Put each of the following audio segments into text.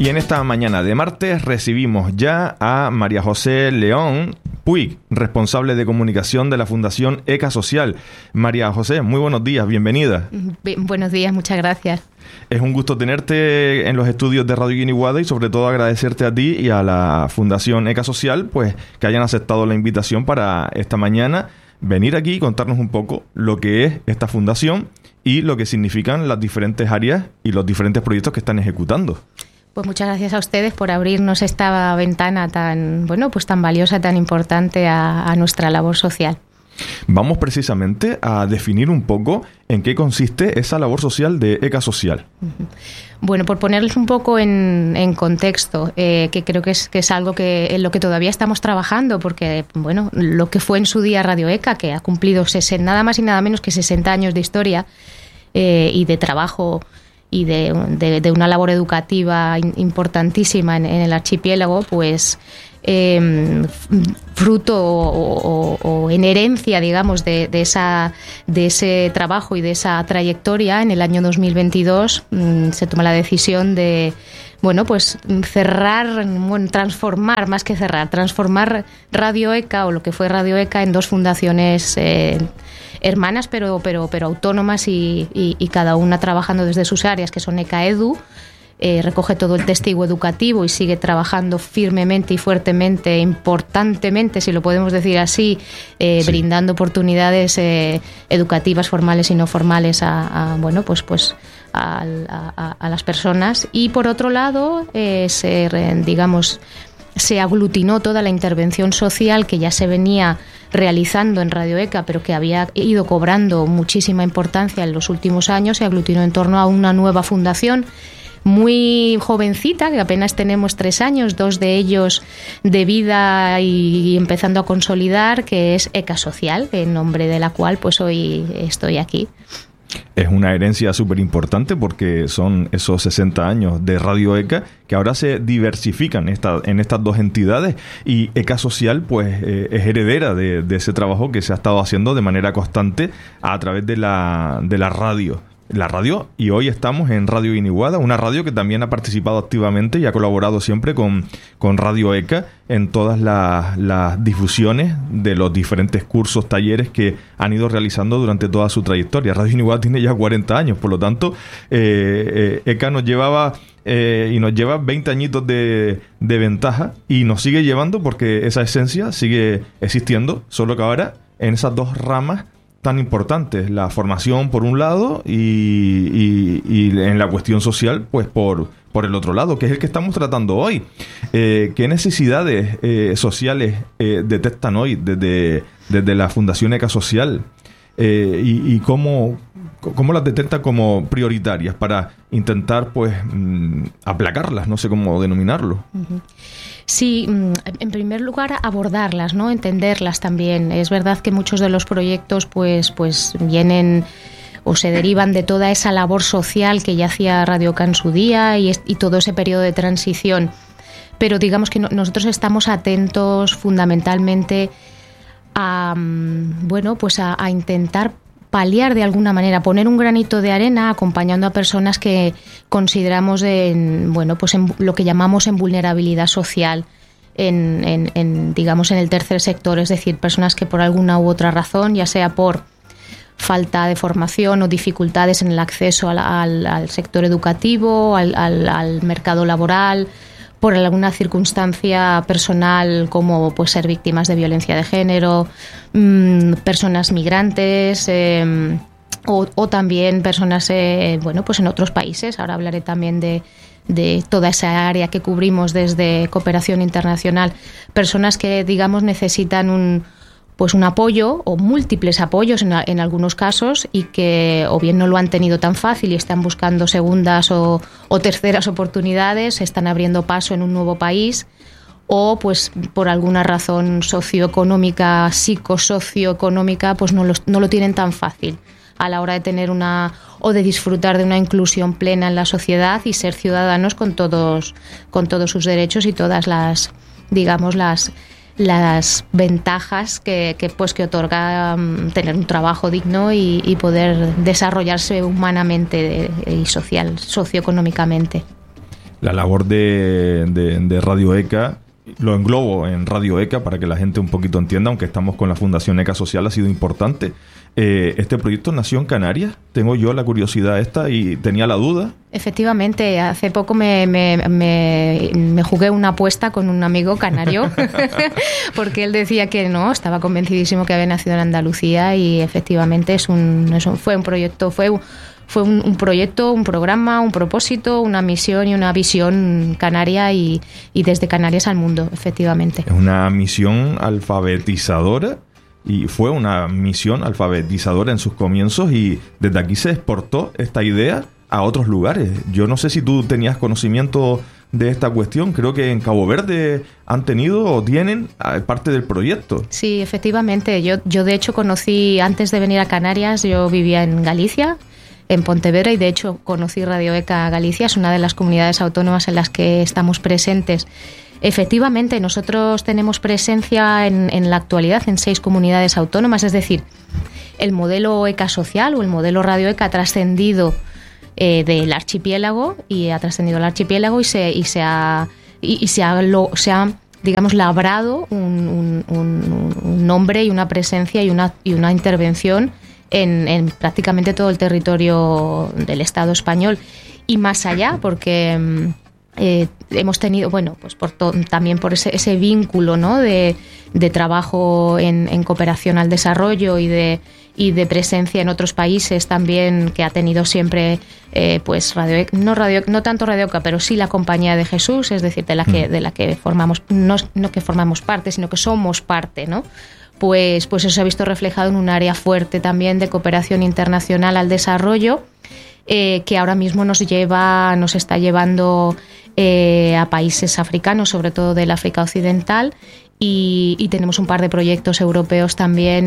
Y en esta mañana de martes recibimos ya a María José León Puig, responsable de comunicación de la Fundación ECA Social. María José, muy buenos días, bienvenida. Buenos días, muchas gracias. Es un gusto tenerte en los estudios de Radio Guiniguada y sobre todo agradecerte a ti y a la Fundación ECA Social pues que hayan aceptado la invitación para esta mañana venir aquí y contarnos un poco lo que es esta fundación y lo que significan las diferentes áreas y los diferentes proyectos que están ejecutando. Pues muchas gracias a ustedes por abrirnos esta ventana tan valiosa, tan importante a nuestra labor social. Vamos precisamente a definir un poco en qué consiste esa labor social de ECA Social. Bueno, por ponerles un poco en contexto, que creo que es algo en lo que todavía estamos trabajando, porque lo que fue en su día Radio ECA, que ha cumplido nada más y nada menos que 60 años de historia y de trabajo y de una labor educativa importantísima en el archipiélago, pues fruto o en herencia, digamos, de ese trabajo y de esa trayectoria, en el año 2022 se toma la decisión de transformar Radio ECA, o lo que fue Radio ECA, en dos fundaciones hermanas pero autónomas y cada una trabajando desde sus áreas, que son ECA Edu. Recoge todo el testigo educativo y sigue trabajando firmemente y fuertemente, importantemente, si lo podemos decir así, sí, brindando oportunidades educativas formales y no formales a las personas. Y por otro lado, se aglutinó toda la intervención social que ya se venía realizando en Radio ECA, pero que había ido cobrando muchísima importancia en los últimos años. Se aglutinó en torno a una nueva fundación muy jovencita, que apenas tenemos 3 años, 2 de ellos de vida y empezando a consolidar, que es ECA Social, en nombre de la cual pues hoy estoy aquí. Es una herencia súper importante porque son esos 60 años de Radio ECA que ahora se diversifican en estas dos entidades, y ECA Social pues es heredera de ese trabajo que se ha estado haciendo de manera constante a través de la radio. Y hoy estamos en Radio Guiniguada, una radio que también ha participado activamente y ha colaborado siempre con Radio ECA en todas las difusiones de los diferentes cursos, talleres que han ido realizando durante toda su trayectoria. Radio Guiniguada tiene ya 40 años, por lo tanto, ECA nos llevaba y nos lleva 20 añitos de ventaja, y nos sigue llevando porque esa esencia sigue existiendo, solo que ahora en esas dos ramas tan importantes, la formación por un lado y en la cuestión social pues por el otro lado, que es el que estamos tratando hoy. ¿Qué necesidades sociales detectan hoy desde la Fundación ECA Social y cómo las detectan como prioritarias para intentar pues aplacarlas? No sé cómo denominarlo. Sí, en primer lugar abordarlas, ¿no? Entenderlas también. Es verdad que muchos de los proyectos pues vienen o se derivan de toda esa labor social que ya hacía Radio ECA en su día y todo ese periodo de transición. Pero digamos que nosotros estamos atentos fundamentalmente a intentar paliar de alguna manera, poner un granito de arena acompañando a personas que consideramos en lo que llamamos en vulnerabilidad social, en el tercer sector, es decir, personas que por alguna u otra razón, ya sea por falta de formación o dificultades en el acceso al sector educativo, al mercado laboral, por alguna circunstancia personal como pues ser víctimas de violencia de género, personas migrantes o también personas en otros países. Ahora hablaré también de toda esa área que cubrimos desde cooperación internacional, personas que digamos necesitan un apoyo o múltiples apoyos en algunos casos, y que o bien no lo han tenido tan fácil y están buscando segundas o terceras oportunidades, están abriendo paso en un nuevo país, o pues por alguna razón socioeconómica, psicosocioeconómica, pues no lo tienen tan fácil a la hora de tener o de disfrutar de una inclusión plena en la sociedad y ser ciudadanos con todos sus derechos y todas las ventajas que otorga tener un trabajo digno y poder desarrollarse humanamente y socioeconómicamente. La labor de Radio ECA, lo englobo en Radio ECA para que la gente un poquito entienda, aunque estamos con la Fundación ECA Social, ha sido importante. Este proyecto nació en Canarias, tengo yo la curiosidad esta y tenía la duda. Efectivamente, hace poco me jugué una apuesta con un amigo canario porque él decía que no, estaba convencidísimo que había nacido en Andalucía y efectivamente fue un proyecto, fue un proyecto, un programa, un propósito, una misión y una visión canaria y desde Canarias al mundo, efectivamente. Es una misión alfabetizadora. Y fue una misión alfabetizadora en sus comienzos y desde aquí se exportó esta idea a otros lugares. Yo no sé si tú tenías conocimiento de esta cuestión. Creo que en Cabo Verde han tenido o tienen parte del proyecto. Sí, efectivamente. Yo de hecho conocí, antes de venir a Canarias, yo vivía en Galicia, en Pontevedra, y de hecho conocí Radio ECA Galicia. Es una de las comunidades autónomas en las que estamos presentes. Efectivamente, nosotros tenemos presencia en la actualidad en 6 comunidades autónomas, es decir, el modelo ECA social o el modelo Radio ECA ha trascendido del archipiélago y se ha digamos labrado un nombre y una presencia y una intervención en prácticamente todo el territorio del Estado español y más allá, porque hemos tenido, bueno, pues también por ese vínculo, ¿no?, de trabajo en cooperación al desarrollo y de presencia en otros países también, que ha tenido siempre pues no tanto Radio ECA, pero sí la Compañía de Jesús, es decir, de la que formamos, no que formamos parte, sino que somos parte, ¿no? Pues eso se ha visto reflejado en un área fuerte también de cooperación internacional al desarrollo, que ahora mismo nos está llevando a países africanos, sobre todo del África Occidental, y tenemos un par de proyectos europeos también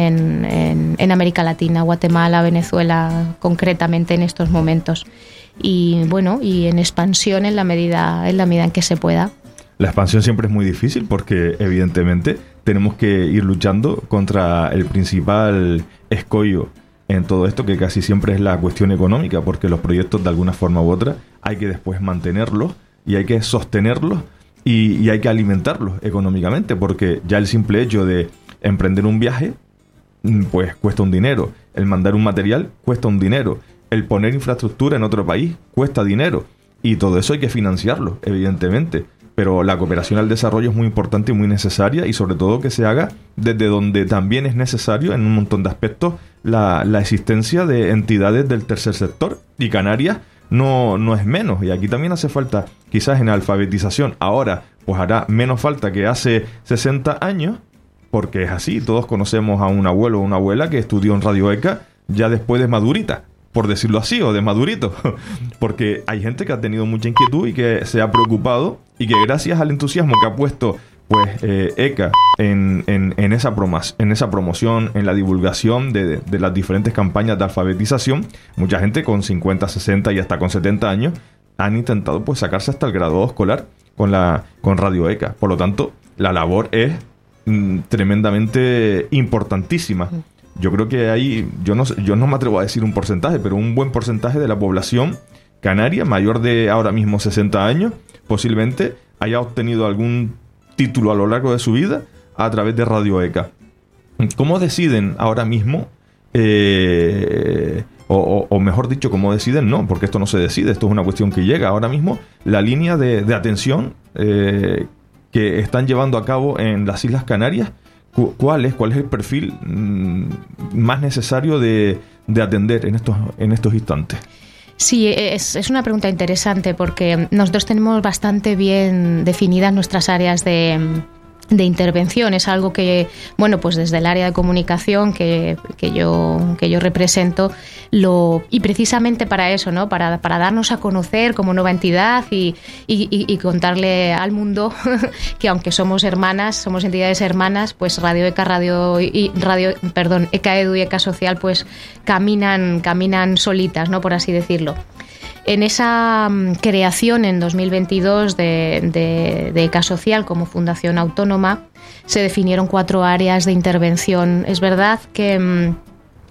en América Latina, Guatemala, Venezuela, concretamente en estos momentos. Y bueno, y en expansión en la medida en que se pueda. La expansión siempre es muy difícil porque evidentemente tenemos que ir luchando contra el principal escollo en todo esto, que casi siempre es la cuestión económica, porque los proyectos de alguna forma u otra hay que después mantenerlos y hay que sostenerlos y hay que alimentarlos económicamente, porque ya el simple hecho de emprender un viaje pues cuesta un dinero, el mandar un material cuesta un dinero, el poner infraestructura en otro país cuesta dinero y todo eso hay que financiarlo, evidentemente. Pero la cooperación al desarrollo es muy importante y muy necesaria, y sobre todo que se haga desde donde también es necesario en un montón de aspectos la existencia de entidades del tercer sector, y Canarias no es menos, y aquí también hace falta quizás en alfabetización. Ahora pues hará menos falta que hace 60 años, porque es así, todos conocemos a un abuelo o una abuela que estudió en Radio ECA ya después de madurita, por decirlo así, o de madurito, porque hay gente que ha tenido mucha inquietud y que se ha preocupado, y que gracias al entusiasmo que ha puesto pues ECA en esa promoción, en la divulgación de las diferentes campañas de alfabetización, mucha gente con 50, 60 y hasta con 70 años han intentado pues sacarse hasta el grado escolar con Radio ECA. Por lo tanto, la labor es tremendamente importantísima. Yo creo que hay, yo no me atrevo a decir un porcentaje, pero un buen porcentaje de la población canaria mayor de ahora mismo 60 años posiblemente haya obtenido algún título a lo largo de su vida a través de Radio ECA. ¿Cómo deciden ahora mismo, o mejor dicho, cómo deciden? No, porque esto no se decide, esto es una cuestión que llega ahora mismo, la línea de atención que están llevando a cabo en las Islas Canarias? ¿Cuál es el perfil más necesario de atender en estos instantes? Sí, es una pregunta interesante porque nosotros tenemos bastante bien definidas nuestras áreas de intervención. Es algo que, bueno, pues desde el área de comunicación que yo represento, y precisamente para eso, ¿no? Para darnos a conocer como nueva entidad y contarle al mundo que aunque somos entidades hermanas, pues Radio ECA, ECA Edu y ECA Social, pues caminan solitas, ¿no? Por así decirlo. En esa creación en 2022 de ECA Social como fundación autónoma se definieron 4 áreas de intervención. Es verdad que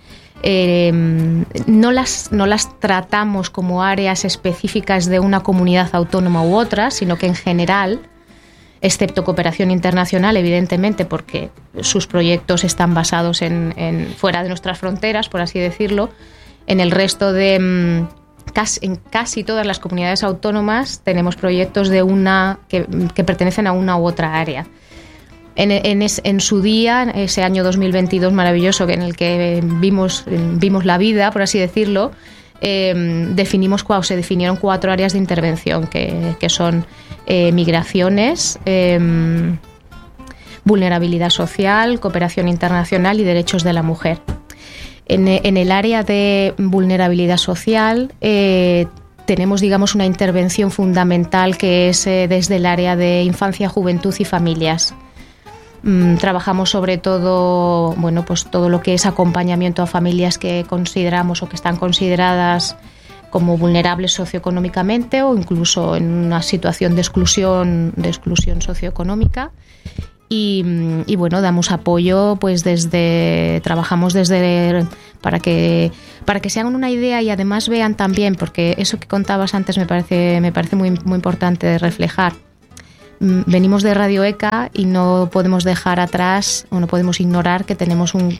no las tratamos como áreas específicas de una comunidad autónoma u otra, sino que en general, excepto cooperación internacional, evidentemente, porque sus proyectos están basados en fuera de nuestras fronteras, por así decirlo, en el resto de... en casi todas las comunidades autónomas tenemos proyectos de que pertenecen a una u otra área. En su día, ese año 2022 maravilloso en el que vimos la vida, por así decirlo, se definieron 4 áreas de intervención que son migraciones, vulnerabilidad social, cooperación internacional y derechos de la mujer. En el área de vulnerabilidad social tenemos, digamos, una intervención fundamental que es desde el área de infancia, juventud y familias. Trabajamos sobre todo, pues todo lo que es acompañamiento a familias que consideramos o que están consideradas como vulnerables socioeconómicamente o incluso en una situación de exclusión socioeconómica. Y damos apoyo, pues trabajamos para que se hagan una idea y además vean también, porque eso que contabas antes me parece muy, muy importante de reflejar. Venimos de Radio ECA y no podemos dejar atrás o no podemos ignorar que tenemos un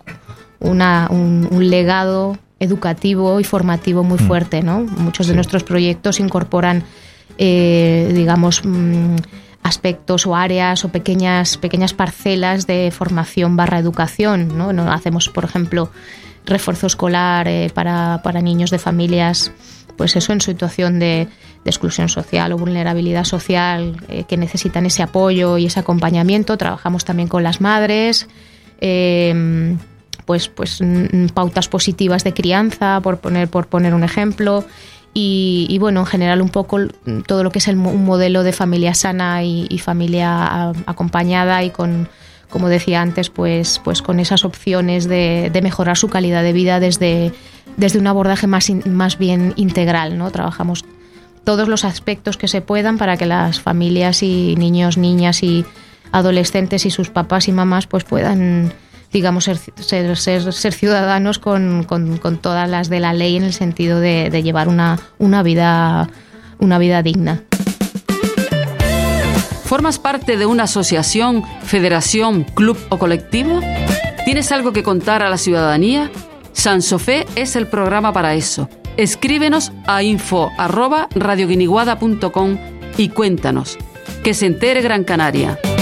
legado educativo y formativo muy fuerte, ¿no? Muchos de nuestros proyectos incorporan, aspectos o áreas o pequeñas parcelas de formación / educación, ¿no? Hacemos, por ejemplo, refuerzo escolar para niños de familias, pues eso, en situación de exclusión social o vulnerabilidad social, que necesitan ese apoyo y ese acompañamiento. Trabajamos también con las madres, pautas positivas de crianza, por poner un ejemplo. Y en general un poco todo lo que es un modelo de familia sana y familia acompañada y con, como decía antes, pues con esas opciones de mejorar su calidad de vida desde un abordaje más bien integral, ¿no? Trabajamos todos los aspectos que se puedan para que las familias y niños, niñas y adolescentes y sus papás y mamás pues puedan, digamos, ser ciudadanos con todas las de la ley, en el sentido de llevar una vida digna. ¿Formas parte de una asociación, federación, club o colectivo? ¿Tienes algo que contar a la ciudadanía? Sansofé es el programa para eso. Escríbenos a info@radioguiniguada.com y cuéntanos. Que se entere Gran Canaria.